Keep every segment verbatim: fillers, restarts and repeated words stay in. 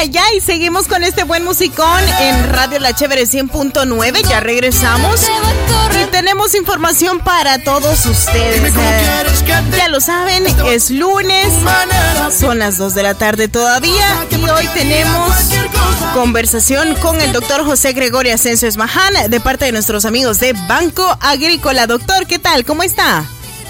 ay, ay, seguimos con este buen musicón en Radio La Chévere cien punto nueve. Ya regresamos y tenemos información para todos ustedes. Eh, ya lo saben, es lunes, son las dos de la tarde todavía y hoy tenemos conversación con el doctor José Gregorio Asensio Esmaján de parte de nuestros amigos de Banco Agrícola. Doctor, ¿qué tal? ¿Cómo está?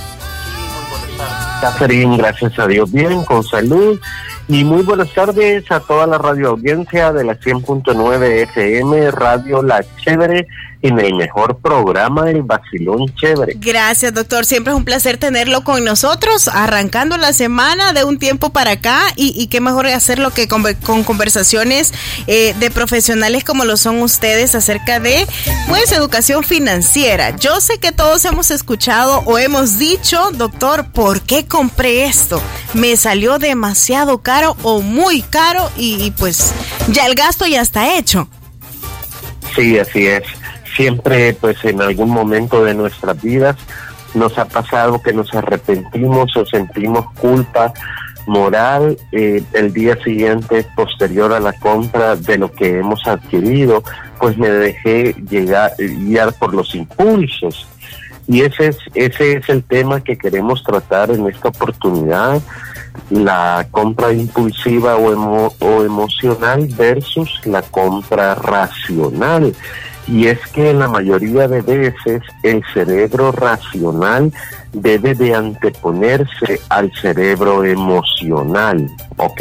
Catherine, gracias a Dios, bien, con salud. Y muy buenas tardes a toda la radio audiencia de la cien punto nueve F M, Radio La Chévere, en el mejor programa, el Vacilón Chévere. Gracias, doctor. Siempre es un placer tenerlo con nosotros, arrancando la semana de un tiempo para acá, y, y qué mejor hacerlo que con, con conversaciones eh, de profesionales como lo son ustedes acerca de, pues, educación financiera. Yo sé que todos hemos escuchado o hemos dicho, doctor, ¿por qué compré esto? Me salió demasiado caro o muy caro y, y pues ya el gasto ya está hecho. Sí, así es. Siempre, pues, en algún momento de nuestras vidas nos ha pasado que nos arrepentimos o sentimos culpa moral eh, el día siguiente, posterior a la compra de lo que hemos adquirido, pues me dejé llegar, guiar por los impulsos. Y ese es, ese es el tema que queremos tratar en esta oportunidad, la compra impulsiva o, emo, o emocional versus la compra racional. Y es que en la mayoría de veces el cerebro racional debe de anteponerse al cerebro emocional, ¿ok?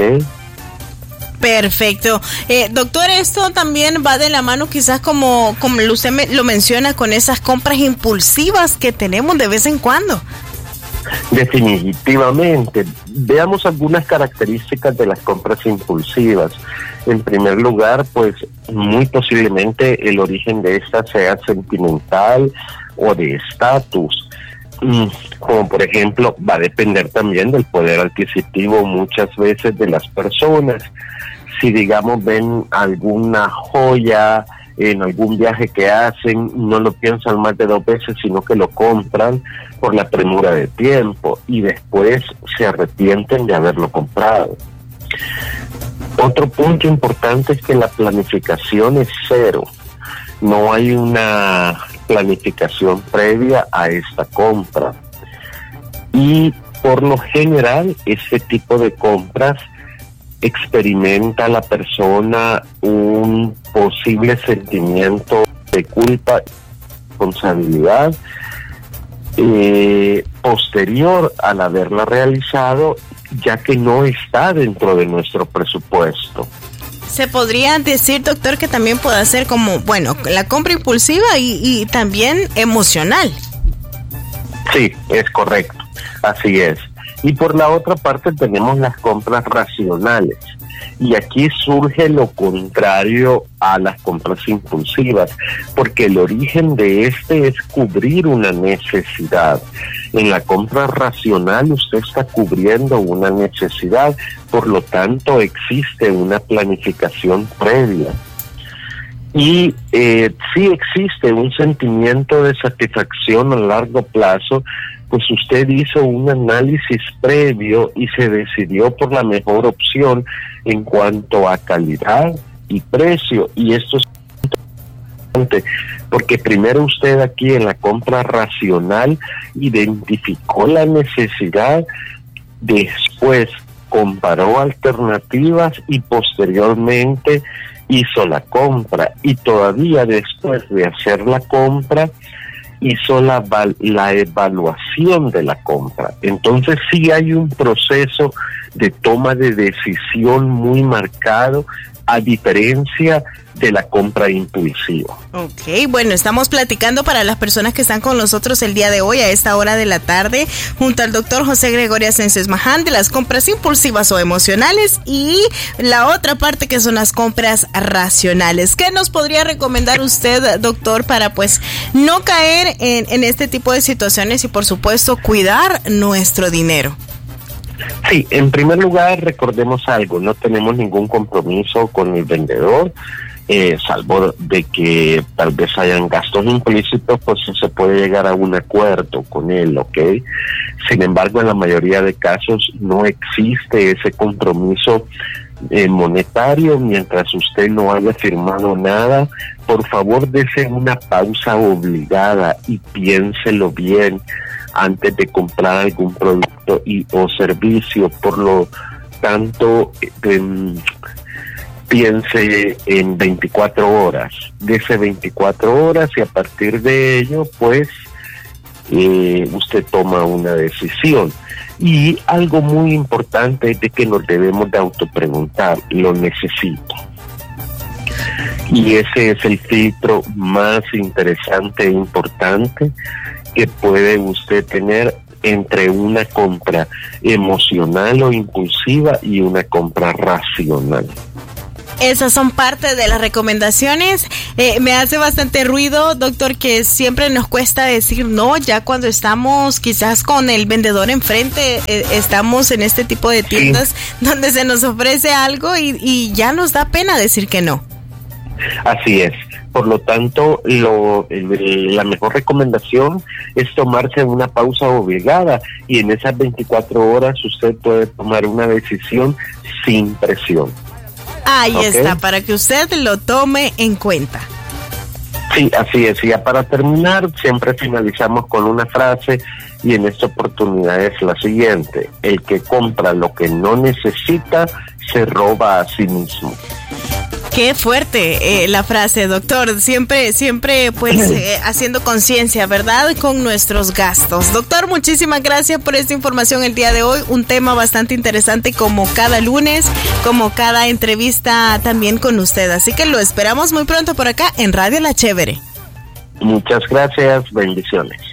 Perfecto. Eh, doctor, esto también va de la mano quizás como, como usted me, lo menciona, con esas compras impulsivas que tenemos de vez en cuando. Definitivamente. Veamos algunas características de las compras impulsivas. En primer lugar, pues muy posiblemente el origen de esta sea sentimental o de estatus. Como por ejemplo, va a depender también del poder adquisitivo muchas veces de las personas. Si, digamos, ven alguna joya en algún viaje que hacen, no lo piensan más de dos veces, sino que lo compran por la premura de tiempo y después se arrepienten de haberlo comprado. Otro punto importante es que la planificación es cero. No hay una planificación previa a esta compra. Y por lo general, este tipo de compras experimenta la persona un posible sentimiento de culpa, responsabilidad, eh, posterior al haberla realizado, ya que no está dentro de nuestro presupuesto. Se podría decir, doctor, que también puede ser como, bueno, la compra impulsiva y, y también emocional. Sí, es correcto, así es. Y por la otra parte tenemos las compras racionales. Y aquí surge lo contrario a las compras impulsivas, porque el origen de este es cubrir una necesidad. En la compra racional usted está cubriendo una necesidad, por lo tanto existe una planificación previa. Y eh, sí existe un sentimiento de satisfacción a largo plazo, pues usted hizo un análisis previo y se decidió por la mejor opción en cuanto a calidad y precio. Y esto es importante porque primero usted aquí en la compra racional identificó la necesidad, después comparó alternativas y posteriormente hizo la compra. Y todavía después de hacer la compra hizo la, la evaluación de la compra. Entonces sí hay un proceso de toma de decisión muy marcado, a diferencia de la compra impulsiva. Ok, bueno, estamos platicando para las personas que están con nosotros el día de hoy a esta hora de la tarde junto al doctor José Gregorio Asensio Esmaján de las compras impulsivas o emocionales y la otra parte que son las compras racionales. ¿Qué nos podría recomendar usted, doctor, para pues no caer en, en este tipo de situaciones y por supuesto cuidar nuestro dinero? Sí, en primer lugar recordemos algo, no tenemos ningún compromiso con el vendedor, eh, salvo de que tal vez hayan gastos implícitos, pues se puede llegar a un acuerdo con él, ¿ok? Sin embargo, en la mayoría de casos no existe ese compromiso eh, monetario, mientras usted no haya firmado nada, por favor dése una pausa obligada y piénselo bien antes de comprar algún producto y o servicio. Por lo tanto, eh, piense en veinticuatro horas, dése veinticuatro horas y a partir de ello, pues, eh, usted toma una decisión. Y algo muy importante es de que nos debemos de autopreguntar, ¿lo necesito? Y ese es el filtro más interesante e importante que puede usted tener entre una compra emocional o impulsiva y una compra racional. Esas son parte de las recomendaciones. Eh, me hace bastante ruido, doctor, que siempre nos cuesta decir no, ya cuando estamos quizás con el vendedor enfrente, eh, estamos en este tipo de tiendas sí. donde se nos ofrece algo y, y ya nos da pena decir que no. Así es. Por lo tanto, lo, el, la mejor recomendación es tomarse una pausa obligada y en esas veinticuatro horas usted puede tomar una decisión sin presión. Ahí okay. está, para que usted lo tome en cuenta. Sí, así es. Y ya para terminar, siempre finalizamos con una frase y en esta oportunidad es la siguiente: el que compra lo que no necesita se roba a sí mismo. Qué fuerte eh, la frase, doctor. Siempre, siempre, pues, eh, haciendo conciencia, ¿verdad?, con nuestros gastos. Doctor, muchísimas gracias por esta información el día de hoy. Un tema bastante interesante, como cada lunes, como cada entrevista también con usted. Así que lo esperamos muy pronto por acá en Radio La Chévere. Muchas gracias. Bendiciones.